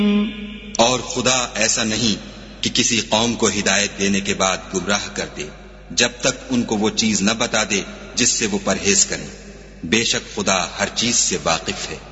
और खुदा ऐसा नहीं कि किसी कौम को हिदायत देने के बाद गुमराह कर दे, जब तक उनको वो चीज न बता दे जिससे वो परहेज करें। बेशक खुदा हर चीज से वाकिफ है।